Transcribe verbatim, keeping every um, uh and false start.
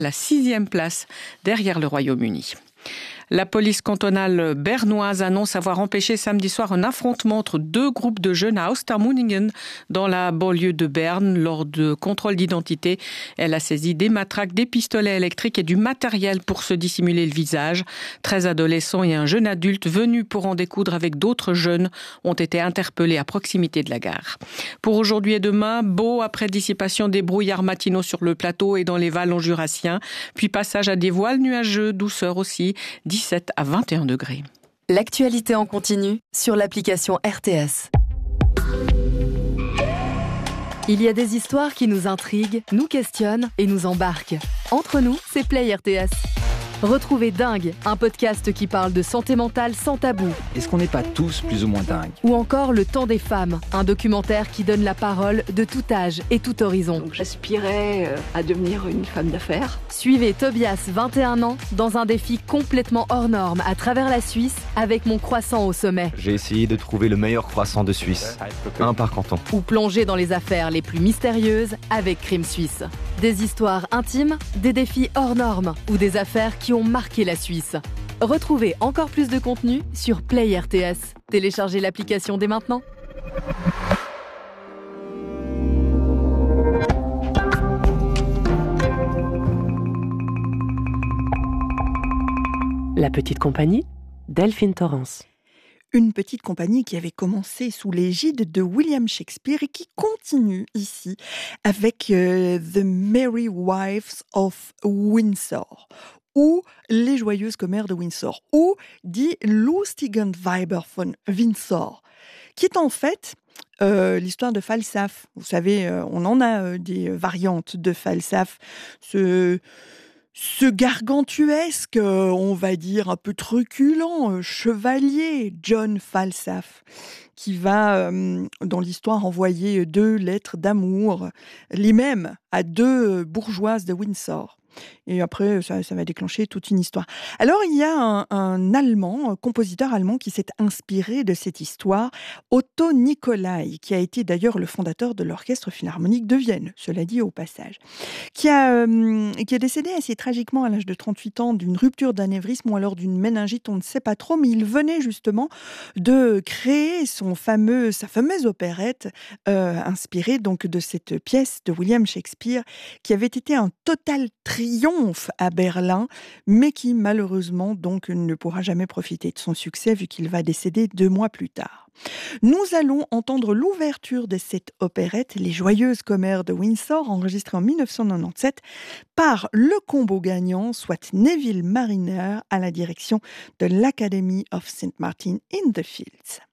la sixième place derrière le Royaume-Uni. La police cantonale bernoise annonce avoir empêché samedi soir un affrontement entre deux groupes de jeunes à Ostermunningen, dans la banlieue de Berne. Lors de contrôles d'identité, elle a saisi des matraques, des pistolets électriques et du matériel pour se dissimuler le visage. treize adolescents et un jeune adulte venus pour en découdre avec d'autres jeunes ont été interpellés à proximité de la gare. Pour aujourd'hui et demain, beau après dissipation des brouillards matinaux sur le plateau et dans les vallons jurassiens, puis passage à des voiles nuageux, douceur aussi, dix-sept à vingt et un degrés. L'actualité en continu sur l'application R T S. Il y a des histoires qui nous intriguent, nous questionnent et nous embarquent. Entre nous, c'est Play R T S. Retrouvez Dingue, un podcast qui parle de santé mentale sans tabou. Est-ce qu'on n'est pas tous plus ou moins dingues ? Ou encore Le Temps des femmes, un documentaire qui donne la parole de tout âge et tout horizon. Donc j'aspirais à devenir une femme d'affaires. Suivez Tobias, vingt et un ans, dans un défi complètement hors norme à travers la Suisse avec Mon Croissant au sommet. J'ai essayé de trouver le meilleur croissant de Suisse, un par canton. Ou plonger dans les affaires les plus mystérieuses avec Crime Suisse. Des histoires intimes, des défis hors normes ou des affaires qui ont marqué la Suisse. Retrouvez encore plus de contenu sur Play R T S. Téléchargez l'application dès maintenant. La petite compagnie, Delphine Torrance. Une petite compagnie qui avait commencé sous l'égide de William Shakespeare et qui continue ici avec euh, The Merry Wives of Windsor, ou Les Joyeuses Commères de Windsor, ou Die Lustigen Weiber von Windsor, qui est en fait euh, l'histoire de Falstaff. Vous savez, euh, on en a euh, des variantes de Falstaff. Ce... Ce gargantuesque, euh, on va dire un peu truculent, euh, chevalier John Falstaff, qui va, euh, dans l'histoire, envoyer deux lettres d'amour, les mêmes, à deux bourgeoises de Windsor. Et après, ça, ça va déclencher toute une histoire. Alors, il y a un, un Allemand, un compositeur allemand qui s'est inspiré de cette histoire, Otto Nicolai, qui a été d'ailleurs le fondateur de l'Orchestre Philharmonique de Vienne, cela dit au passage, qui, a, euh, qui est décédé assez tragiquement à l'âge de trente-huit ans d'une rupture d'anévrisme ou alors d'une méningite, on ne sait pas trop, mais il venait justement de créer son fameux, sa fameuse opérette euh, inspirée donc de cette pièce de William Shakespeare qui avait été un total triomphe à Berlin, mais qui malheureusement donc ne pourra jamais profiter de son succès vu qu'il va décéder deux mois plus tard. Nous allons entendre l'ouverture de cette opérette, Les Joyeuses Commères de Windsor, enregistrée en dix-neuf cent quatre-vingt-dix-sept par le combo gagnant, soit Neville Marriner, à la direction de l'Academy of Saint Martin in the Fields.